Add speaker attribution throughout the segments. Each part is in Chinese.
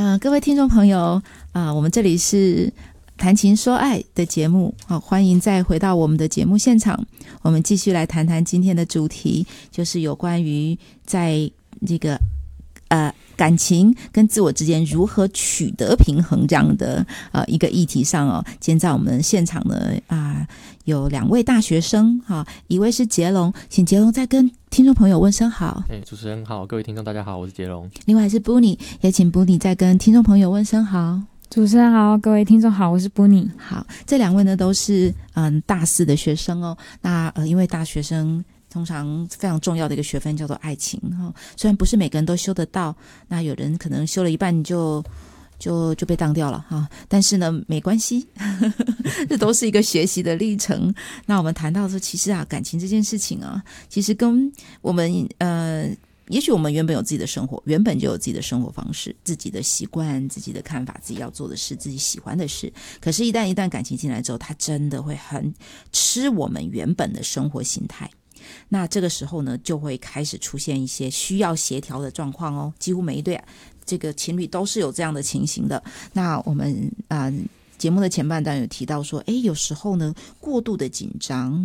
Speaker 1: 各位听众朋友，我们这里是谈情说爱的节目，欢迎再回到我们的节目现场。我们继续来谈谈今天的主题，就是有关于在这个感情跟自我之间如何取得平衡这样的一个议题上哦。今天在我们现场呢有2位大学生一位是杰龙，请杰龙再跟听众朋友问声好。
Speaker 2: 主持人好，各位听众大家好，我是杰龙。
Speaker 1: 另外是 Bunny， 也请 Bunny 再跟听众朋友问声好。
Speaker 3: 主持人好，各位听众好，我是 Bunny。
Speaker 1: 好，这2位呢都是大4的学生哦。那因为大学生通常非常重要的一个学分叫做爱情虽然不是每个人都修得到，那有人可能修了一半就被当掉了但是呢没关系这都是一个学习的历程。那我们谈到说其实感情这件事情其实跟我们也许我们原本有自己的生活，原本就有自己的生活方式，自己的习惯，自己的看法，自己要做的事，自己喜欢的事。可是一旦感情进来之后，它真的会很吃我们原本的生活形态。那这个时候呢，就会开始出现一些需要协调的状况哦。几乎每一对这个情侣都是有这样的情形的。那我们节目的前半段有提到说，有时候呢过度的紧张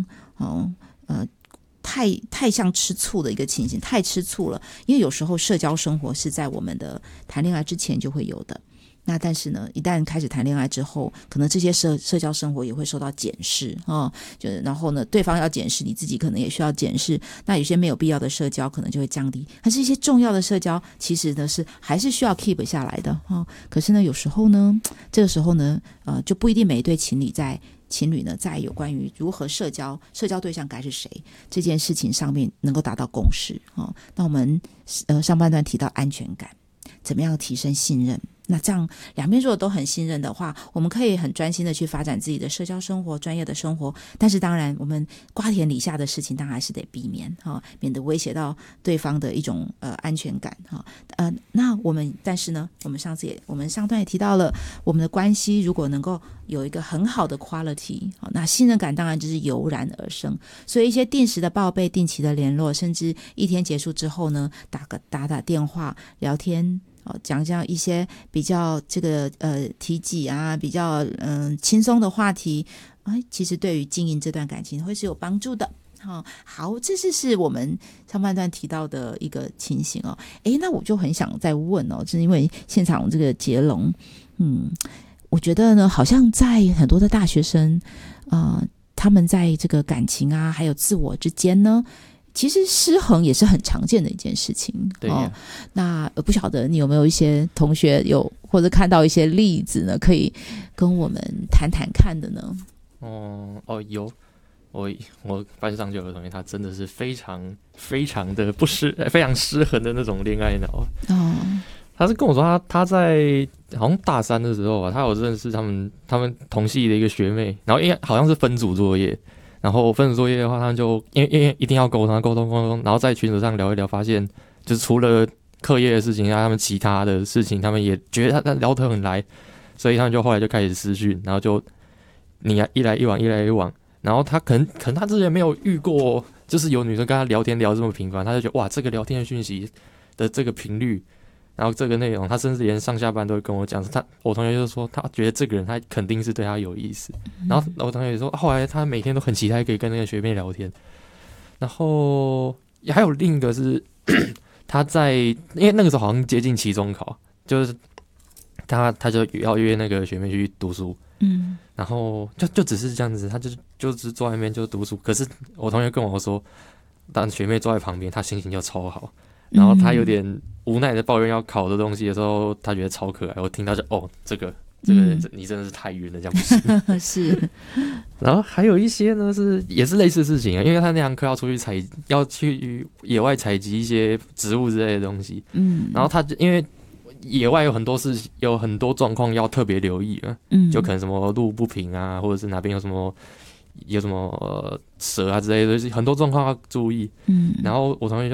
Speaker 1: 太像吃醋的一个情形，太吃醋了。因为有时候社交生活是在我们的谈恋爱之前就会有的。那但是呢，一旦开始谈恋爱之后，可能这些社交生活也会受到检视然后呢，对方要检视，你自己可能也需要检视。那有些没有必要的社交可能就会降低，但是一些重要的社交其实呢是还是需要 keep 下来的可是呢，有时候呢，这个时候呢，就不一定每一对情侣呢在有关于如何社交对象该是谁这件事情上面能够达到共识那我们上半段提到安全感，怎么样提升信任。那这样两边如果都很信任的话，我们可以很专心的去发展自己的社交生活、专业的生活。但是当然我们瓜田李下的事情当然还是得避免免得威胁到对方的一种安全感那但是呢，我们上段也提到了，我们的关系如果能够有一个很好的 quality 那信任感当然就是油然而生。所以一些定时的报备、定期的联络，甚至一天结束之后呢，打电话聊天讲一些比较这个体己比较轻松的话题其实对于经营这段感情会是有帮助的好，这是我们上半段提到的一个情形那我就很想再问就是因为现场这个杰龙我觉得呢，好像在很多的大学生他们在这个感情还有自我之间呢，其实失衡也是很常见的一件事情。
Speaker 2: 对
Speaker 1: 那不晓得你有没有一些同学或者看到一些例子呢，可以跟我们谈谈看的呢？
Speaker 2: 有，我班上就有个同学，他真的是非常非常的非常失衡的那种恋爱脑他是跟我说他在好像大3的时候他有认识他们同系的一个学妹，然后因为好像是分组作业。然后分组作业的话，他们就因为一定要沟通，然后在群组上聊一聊，发现就是除了课业的事情他们其他的事情，他们也觉得他聊得很来，所以他们就后来就开始私讯，然后就你一来一往，然后他可能他之前没有遇过，就是有女生跟他聊天聊这么频繁，他就觉得哇，这个聊天的讯息的这个频率。然后这个内容，他甚至连上下班都会跟我讲。我同学就说，他觉得这个人他肯定是对他有意思。然后我同学也说，后来他每天都很期待可以跟那个学妹聊天。然后还有另一个是他因为那个时候好像接近期中考，就是他就要约那个学妹去读书。然后就只是这样子，他就是坐在那边就读书。可是我同学跟我说，当学妹坐在旁边，他心情就超好。然后他有点无奈的抱怨要考的东西的时候，他觉得超可爱。我听到就这个你真的是太晕了，这样不是是。然后还有一些呢也是类似事情因为他那堂课要去野外采集一些植物之类的东西。然后他因为野外有很多状况要特别留意就可能什么路不平或者是哪边有什么蛇之类的，很多状况要注意。然后我同学就